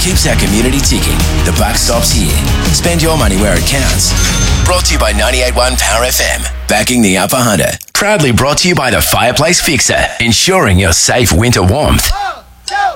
keeps our community ticking. The buck stops here. Spend your money where it counts. Brought to you by 98.1 Power FM. Backing the Upper Hunter. Proudly brought to you by the Fireplace Fixer. Ensuring your safe winter warmth.